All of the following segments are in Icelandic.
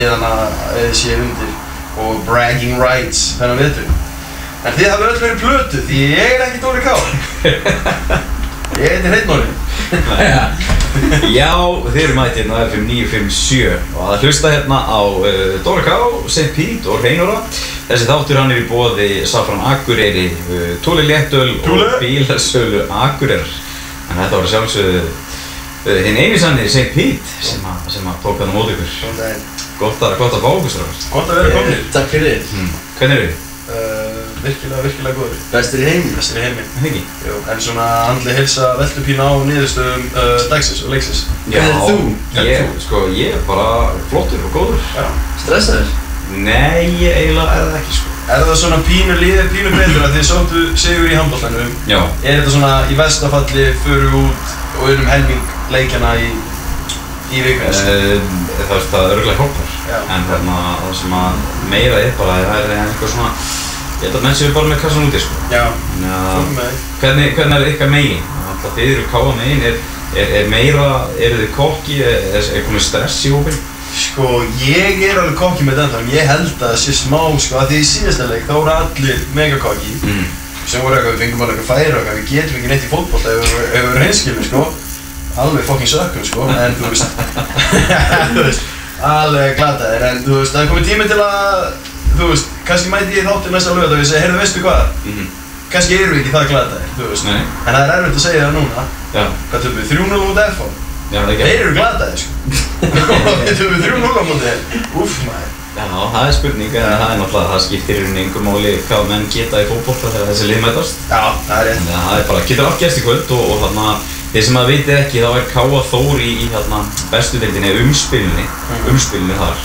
sé undir og bragging rights þennan vetur. En þið hafið öll verið plötuð því ég ekki Dóri K. Ég heiti Hreinn Orri. Já, þið eru mætt hérna á FM 957 og að hlusta hérna á Dóri K, St. Pete og Hreinn Orra. Þessi þáttur hann í boði Safran Akureyri, Túli Léttöl og bílasölu Akureyrar. En þetta var sjálfsögðu hinn eini sanni St. Pete sem að tók hann á móti ykkur. Góðan daginn. Gott að fá okkur strákar. Gott að vera komnir. Takk fyrir. Hvernig eru þið? Virkilega góður. Bestir í heimi. Bestir í heimi. Það ekki? Jú, en svona andleg heilsa veltu pínu á niðurstöðum dagsins og leiksins. Ég er bara flottur og góður. Já. Stressaður? Nei, eiginlega er það ekki sko. Er það svona pínu betur að þið sóttu sigur í handboltanum? Já. Er þetta svona í verstafalli fyrir út og helming leikjana í vikunni? Það örugglega hjálpar. En það sem að meira er bara eitthvað svona, ég held að menn séu bara með kassan úti sko. Já, með. Hvernig er ykkar megin? Alltaf þið eru káa megin, er meira, eru þið kokki, er komið stress í hópinn? Sko, ég er alveg kokki með þetta, en ég held að það sé smá sko, að því í síðasta leik þá voru allir mega kokki. Sem voru eitthvað, við fengum alveg eitthvað færi og eitthvað, við getum ekki neitt í fótbolta ef við erum reynskilni sko. Alveg fucking sökkum sko, en þú veist, alveg glataðir, en þú veist, það er komið tími til að, þú veist, kannski mæti ég þáttinn næsta laugardag og ég segi, heyrðu, veistu hvað? Kannski erum við ekki það glataðir, þú veist, en það er erfitt að segja það núna. Já. Hvað töfum við? 3-0 út FH? Já, það er ekki. Þeir eru glataðir sko. Við töfum 3-0 á móti þeir. Úff maður. Já, það er spurning, en það er náttúrulega, það skiptir í rauninni engu máli hvað menn geta í fótbolta þegar þessi lið mætast. Já, það er rétt. Það er bara, getur allt gerst í kvöld og þarna, þeir sem að viti ekki, þá er K.A. Þór í bestu deildinni, umspilinu þar.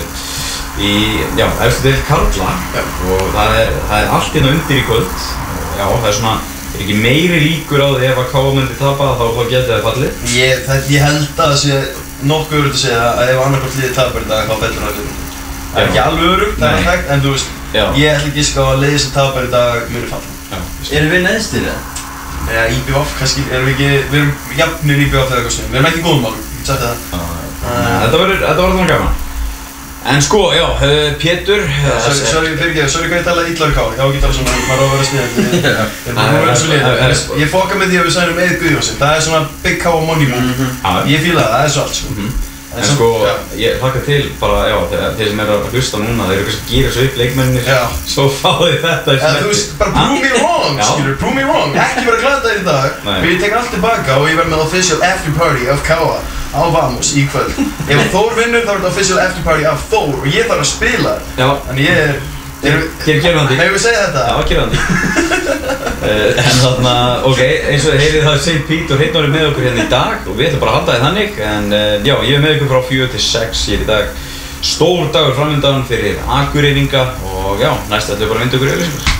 Efstu deild karla og það er allt hérna undir í kvöld. Já, það er svona, er ekki meiri líkur á því ef að K.A. myndi tapa þá geti það fallið? Ég held að það sé nokkuð örugt að segja að ef annarkvort liðið tapar í dag þá fellur það liðið. Það er ekki alveg örugt, það er hægt, en þú veist, ég ætla ekki giska á að liðið sem tapar í dag muni falla. Erum við neðstir eða? Já, IBVF kannski, við erum jafnir IBVF eða eitthvað svona, við erum ekki í góðum málum, ég sagði það. Þetta var þannig gaman. En sko, já, Pétur... Sorry hvað ég talaði illa K, ég á ekki tala svona, maður á að vera sniðandi. Ég fokka með því að við sænum Eið Guðjónsson, það er svona Big K money move. Ég fíla það er svo allt sko. En sko, ég hlakka til bara, já, þeir sem að hlusta núna, þeir eru kannski að gíra svo upp leikmennir, svo fá þið þetta í smetti. Þú veist, bara prove me wrong, skilur, prove me wrong, ekki vera glataðir í dag, og ég tek allt tilbaka og ég verð með official after party af K.A. á Vamos í kvöld. Ef Þór vinnur þá er þetta official after party af Þór og ég þarf að spila, þannig ég er... Gerandi. Hefur við segið þetta? Já, gerandi. En þarna, ok, eins og þið heyrið það St. Pete og Hreinn Orri með okkur hérna í dag og við ætlum bara að halda þið þannig, en já, ég er með ykkur frá 4 til 6 hér í dag. Stór dagur framöndan fyrir Akureyringa og já, næst ætlum við bara að vinda okkur í auglýsingar.